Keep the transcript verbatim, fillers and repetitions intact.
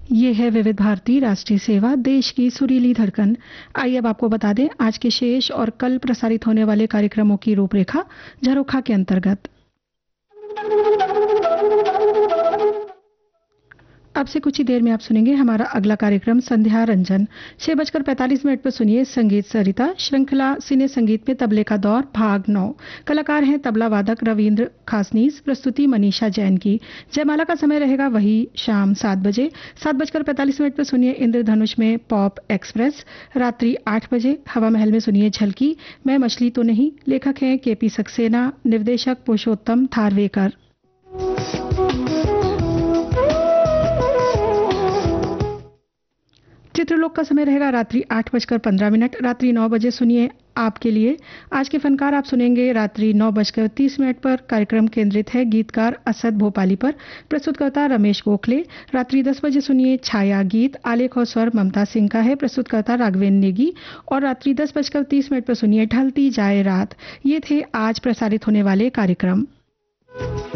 ये है विविध भारती राष्ट्रीय सेवा, देश की सुरीली धड़कन। आइए अब आपको बता दें आज के शेष और कल प्रसारित होने वाले कार्यक्रमों की रूपरेखा झरोखा के अंतर्गत। अब से कुछ ही देर में आप सुनेंगे हमारा अगला कार्यक्रम संध्या रंजन। छह बजकर पैंतालीस मिनट पर सुनिए संगीत सरिता, श्रृंखला सिने संगीत में तबले का दौर भाग नौ। कलाकार हैं तबला वादक रविंद्र खासनीस, प्रस्तुति मनीषा जैन की। जयमाला का समय रहेगा वही शाम सात बजे। सात बजकर पैंतालीस मिनट पर सुनिए इंद्रधनुष में पॉप एक्सप्रेस। रात्रि आठ बजे हवा महल में सुनिए झलकी, मैं मछली तो नहीं। लेखक हैं के पी सक्सेना, निर्देशक पुरुषोत्तम थारवेकर। चित्रलोक का समय रहेगा रात्रि आठ बजकर पंद्रह मिनट। रात्रि नौ बजे सुनिए आपके लिए आज के फनकार। आप सुनेंगे रात्रि नौ बजकर तीस मिनट पर। कार्यक्रम केंद्रित है गीतकार असद भोपाली पर, प्रस्तुतकर्ता रमेश गोखले। रात्रि दस बजे सुनिए छाया गीत, आलेख और स्वर ममता सिंह का है, प्रस्तुतकर्ता राघवेंद्र नेगी। और रात्रि दस बजकर तीस मिनट पर सुनिए ढलती जाए रात। ये थे आज प्रसारित होने वाले कार्यक्रम।